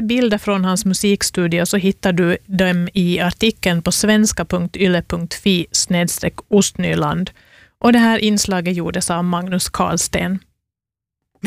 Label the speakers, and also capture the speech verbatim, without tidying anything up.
Speaker 1: bilder från hans musikstudio så hittar du dem i artikeln på svenska punkt yle punkt fi snedstreck ostnyland. Och det här inslaget gjordes av Magnus Karlsten.